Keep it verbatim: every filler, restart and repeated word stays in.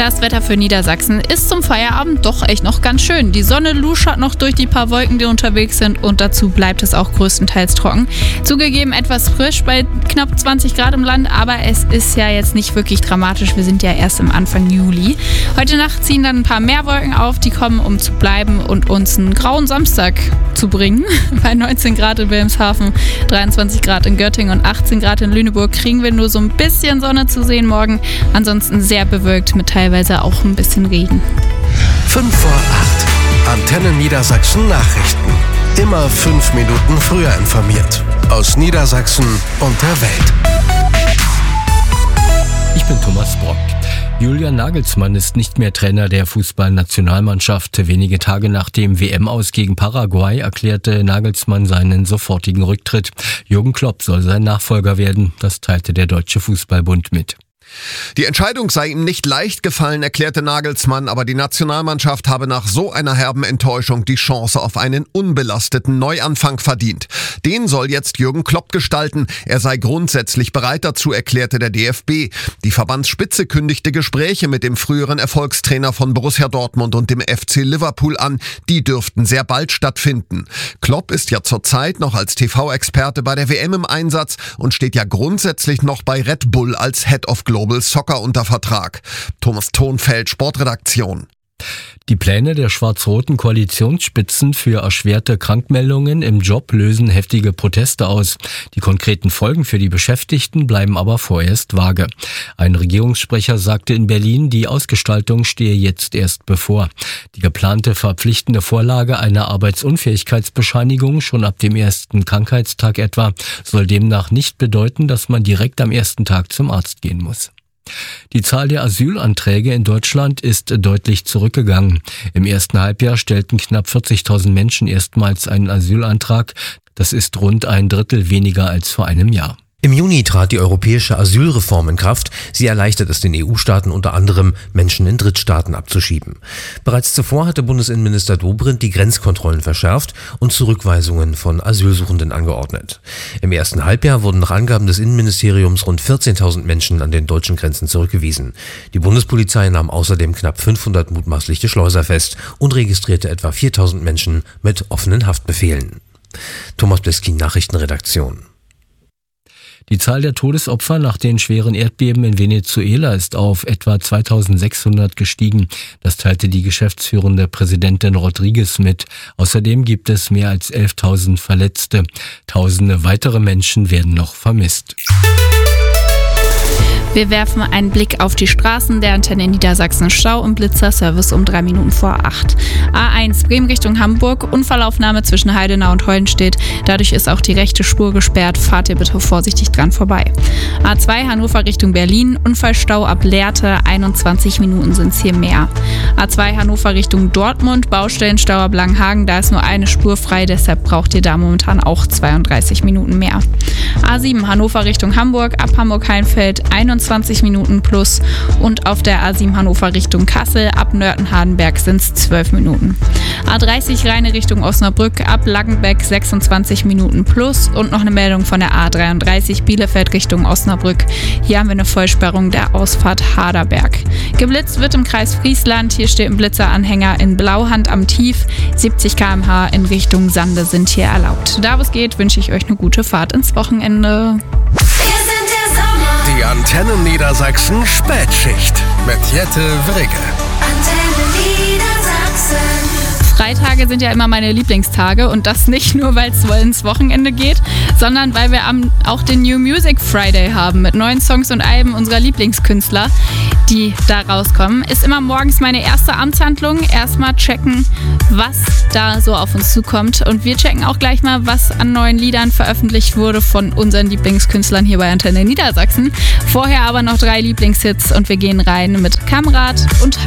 Das Wetter für Niedersachsen ist zum Feierabend doch echt noch ganz schön. Die Sonne luschert noch durch die paar Wolken, die unterwegs sind, und dazu bleibt es auch größtenteils trocken. Zugegeben etwas frisch bei knapp zwanzig Grad im Land, aber es ist ja jetzt nicht wirklich dramatisch. Wir sind ja erst im Anfang Juli. Heute Nacht ziehen dann ein paar mehr Wolken auf, die kommen, um zu bleiben und uns einen grauen Samstag zu bringen. Bei neunzehn Grad in Wilhelmshaven, dreiundzwanzig Grad in Göttingen und achtzehn Grad in Lüneburg kriegen wir nur so ein bisschen Sonne zu sehen morgen. Ansonsten sehr bewölkt mit teilweise auch ein bisschen Regen. fünf vor acht. Antenne Niedersachsen Nachrichten. Immer fünf Minuten früher informiert. Aus Niedersachsen und der Welt. Ich bin Thomas Brock. Julian Nagelsmann ist nicht mehr Trainer der Fußballnationalmannschaft. Wenige Tage nach dem W M-Aus gegen Paraguay erklärte Nagelsmann seinen sofortigen Rücktritt. Jürgen Klopp soll sein Nachfolger werden. Das teilte der Deutsche Fußballbund mit. Die Entscheidung sei ihm nicht leicht gefallen, erklärte Nagelsmann, aber die Nationalmannschaft habe nach so einer herben Enttäuschung die Chance auf einen unbelasteten Neuanfang verdient. Den soll jetzt Jürgen Klopp gestalten. Er sei grundsätzlich bereit dazu, erklärte der D F B. Die Verbandsspitze kündigte Gespräche mit dem früheren Erfolgstrainer von Borussia Dortmund und dem F C Liverpool an. Die dürften sehr bald stattfinden. Klopp ist ja zurzeit noch als T V-Experte bei der W M im Einsatz und steht ja grundsätzlich noch bei Red Bull als Head of Global Soccer unter Vertrag. Thomas Thonfeld, Sportredaktion. Die Pläne der schwarz-roten Koalitionsspitzen für erschwerte Krankmeldungen im Job lösen heftige Proteste aus. Die konkreten Folgen für die Beschäftigten bleiben aber vorerst vage. Ein Regierungssprecher sagte in Berlin, die Ausgestaltung stehe jetzt erst bevor. Die geplante verpflichtende Vorlage einer Arbeitsunfähigkeitsbescheinigung schon ab dem ersten Krankheitstag etwa soll demnach nicht bedeuten, dass man direkt am ersten Tag zum Arzt gehen muss. Die Zahl der Asylanträge in Deutschland ist deutlich zurückgegangen. Im ersten Halbjahr stellten knapp vierzigtausend Menschen erstmals einen Asylantrag. Das ist rund ein Drittel weniger als vor einem Jahr. Im Juni trat die europäische Asylreform in Kraft. Sie erleichtert es den E U-Staaten unter anderem, Menschen in Drittstaaten abzuschieben. Bereits zuvor hatte Bundesinnenminister Dobrindt die Grenzkontrollen verschärft und Zurückweisungen von Asylsuchenden angeordnet. Im ersten Halbjahr wurden nach Angaben des Innenministeriums rund vierzehntausend Menschen an den deutschen Grenzen zurückgewiesen. Die Bundespolizei nahm außerdem knapp fünfhundert mutmaßliche Schleuser fest und registrierte etwa viertausend Menschen mit offenen Haftbefehlen. Thomas Bliskin, Nachrichtenredaktion. Die Zahl der Todesopfer nach den schweren Erdbeben in Venezuela ist auf etwa zweitausendsechshundert gestiegen. Das teilte die geschäftsführende Präsidentin Rodriguez mit. Außerdem gibt es mehr als elftausend Verletzte. Tausende weitere Menschen werden noch vermisst. Wir werfen einen Blick auf die Straßen der Antenne Niedersachsen. Stau und Blitzerservice um drei Minuten vor acht. A eins Bremen Richtung Hamburg, Unfallaufnahme zwischen Heidenau und Heulenstedt. Dadurch ist auch die rechte Spur gesperrt. Fahrt ihr bitte vorsichtig dran vorbei. A zwei Hannover Richtung Berlin, Unfallstau ab Lehrte, einundzwanzig Minuten sind es hier mehr. A zwei Hannover Richtung Dortmund, Baustellenstau ab Langenhagen, da ist nur eine Spur frei, deshalb braucht ihr da momentan auch zweiunddreißig Minuten mehr. A sieben Hannover Richtung Hamburg, ab Hamburg-Heinfeld, einundzwanzig Minuten plus, und auf der A sieben Hannover Richtung Kassel ab Nörten-Hardenberg sind es zwölf Minuten. A dreißig Rheine Richtung Osnabrück ab Langenbeck sechsundzwanzig Minuten plus, und noch eine Meldung von der A dreiunddreißig Bielefeld Richtung Osnabrück. Hier haben wir eine Vollsperrung der Ausfahrt Haderberg. Geblitzt wird im Kreis Friesland. Hier steht ein Blitzeranhänger in Blauhand am Tief. siebzig Kilometer pro Stunde in Richtung Sande sind hier erlaubt. Da wo es geht, wünsche ich euch eine gute Fahrt ins Wochenende. Die Antenne Niedersachsen Spätschicht mit Jette Wrigge. Antenne Niedersachsen. Freitage sind ja immer meine Lieblingstage, und das nicht nur, weil es ins Wochenende geht, sondern weil wir am, auch den New Music Friday haben mit neuen Songs und Alben unserer Lieblingskünstler, die da rauskommen. Ist immer morgens meine erste Amtshandlung. Erstmal checken, was da so auf uns zukommt, und wir checken auch gleich mal, was an neuen Liedern veröffentlicht wurde von unseren Lieblingskünstlern hier bei Antenne Niedersachsen. Vorher aber noch drei Lieblingshits, und wir gehen rein mit Kamrat und